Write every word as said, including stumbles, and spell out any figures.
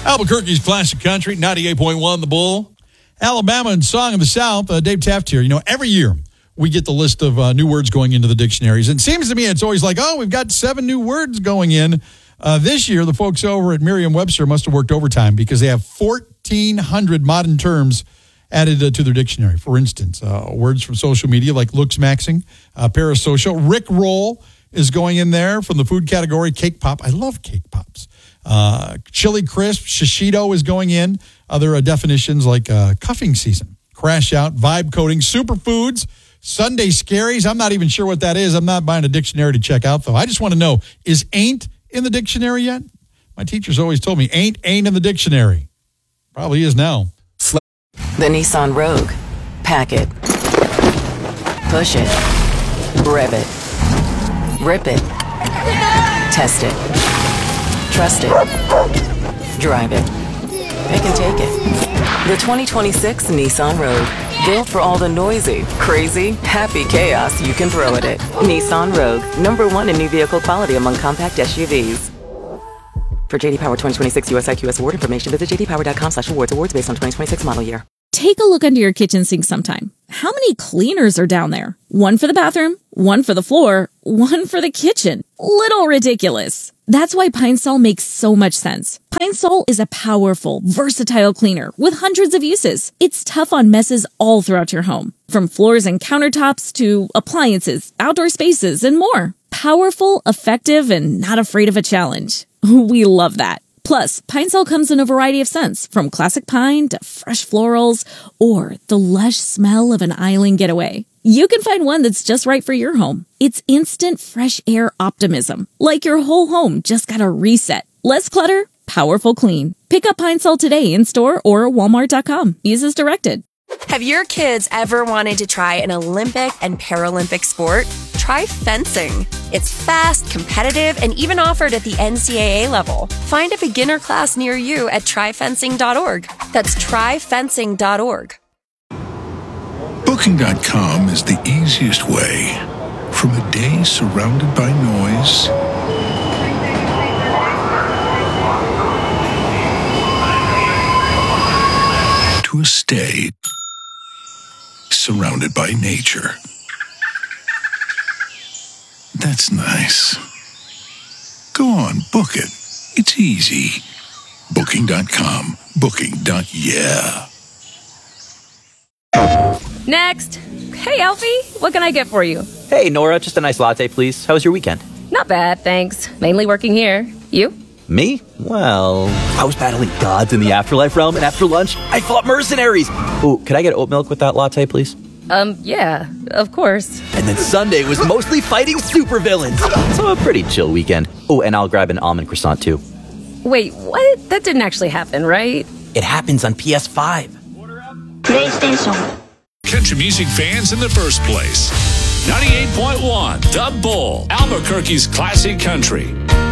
Albuquerque's Classic Country, ninety-eight point one The Bull. Alabama and Song of the South, uh, Dave Taft here. You know, every year we get the list of uh, new words going into the dictionaries. And it seems to me it's always like, oh, we've got seven new words going in. Uh, this year, the folks over at Merriam-Webster must have worked overtime because they have fourteen hundred modern terms added uh, to their dictionary. For instance, uh, words from social media like looks maxing, uh, parasocial, Rick roll is going in there from the food category, cake pop. I love cake pops. Uh, chili crisp, shishito is going in. Other uh, definitions like uh, cuffing season, crash out, vibe coding, superfoods, Sunday scaries. I'm not even sure what that is. I'm not buying a dictionary to check out, though. I just want to know, is ain't in the dictionary yet? My teachers always told me ain't ain't in the dictionary. Probably is now. The Nissan Rogue. Pack it. Push it. Rev it. Rip it. Test it. Trust it. Drive it. Pick and take it. The twenty twenty-six Nissan Rogue. Built for all the noisy, crazy, happy chaos you can throw at it. Nissan Rogue. Number one in new vehicle quality among compact S U Vs. For J D Power twenty twenty-six U S I Q S award information, visit j d power dot com slash awards. Awards based on twenty twenty-six model year. Take a look under your kitchen sink sometime. How many cleaners are down there? One for the bathroom, one for the floor, one for the kitchen. Little ridiculous. That's why Pine Sol makes so much sense. Pine Sol is a powerful, versatile cleaner with hundreds of uses. It's tough on messes all throughout your home, from floors and countertops to appliances, outdoor spaces, and more. Powerful, effective, and not afraid of a challenge. We love that. Plus, Pine Sol comes in a variety of scents, from classic pine to fresh florals or the lush smell of an island getaway. You can find one that's just right for your home. It's instant fresh air optimism, like your whole home just got a reset. Less clutter, powerful clean. Pick up Pine Sol today in store or walmart dot com. Use as directed. Have your kids ever wanted to try an Olympic and Paralympic sport? Try fencing. It's fast, competitive, and even offered at the N C double A level. Find a beginner class near you at try fencing dot org. That's try fencing dot org. Booking dot com is the easiest way from a day surrounded by noise to a stay surrounded by nature. That's nice. Go on, book it. It's easy. Booking dot com. Booking. Yeah. Next. Hey, Alfie. What can I get for you? Hey, Nora. Just a nice latte, please. How was your weekend? Not bad, thanks. Mainly working here. You? Me? Well, I was battling gods in the afterlife realm, and after lunch, I fought mercenaries. Ooh, could I get oat milk with that latte, please? Um, yeah, of course. And then Sunday was mostly fighting supervillains. So a pretty chill weekend. Oh, and I'll grab an almond croissant, too. Wait, what? That didn't actually happen, right? It happens on P S five. PlayStation. Country music fans in the first place. ninety-eight point one The Bull, Albuquerque's Classic Country.